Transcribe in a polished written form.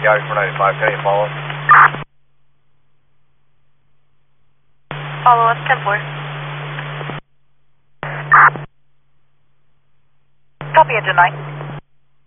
Yacht 495, can you follow? Follow us, 10-4. Copy, engine 9.